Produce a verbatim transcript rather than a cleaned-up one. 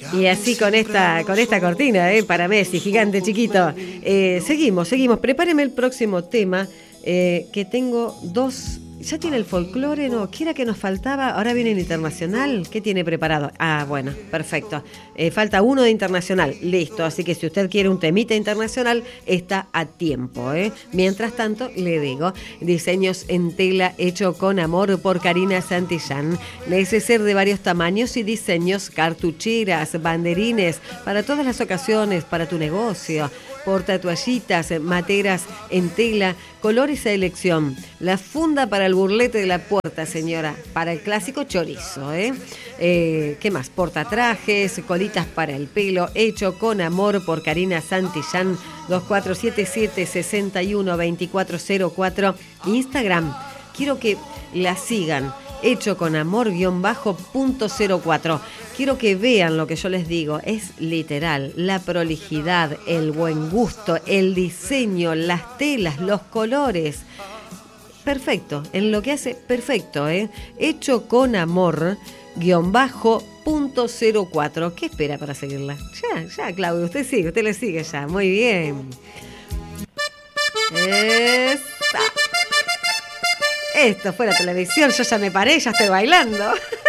Y así con esta con esta cortina, eh, para Messi, gigante chiquito. Eh, seguimos, seguimos. Prepáreme el próximo tema, eh, que tengo dos. ¿Ya tiene el folclore? No, ¿qué era que nos faltaba? Ahora viene el internacional. ¿Qué tiene preparado? Ah, bueno, perfecto. Eh, falta uno de internacional. Listo. Así que si usted quiere un temita internacional, está a tiempo, ¿eh? Mientras tanto, le digo, diseños en tela hecho con amor por Karina Santillán. Neceser de varios tamaños y diseños, cartucheras, banderines, para todas las ocasiones, para tu negocio. Portatoallitas, materas en tela, colores a elección. La funda para el burlete de la puerta, señora, para el clásico chorizo, ¿eh? Eh, ¿Qué más? Portatrajes, colitas para el pelo, hecho con amor por Karina Santillán, dos cuatro siete siete, seis uno dos cuatro cero cuatro. Instagram, quiero que la sigan, hecho con amor guión bajo punto cero cuatro. Quiero que vean lo que yo les digo, es literal, la prolijidad, el buen gusto, el diseño, las telas, los colores. Perfecto, en lo que hace, perfecto, ¿eh? Hecho con amor, guión bajo, punto cero cuatro. ¿Qué espera para seguirla? Ya, ya, Claudio, usted sigue, usted le sigue ya, muy bien. Esa. Esto fue la televisión, yo ya me paré, ya estoy bailando.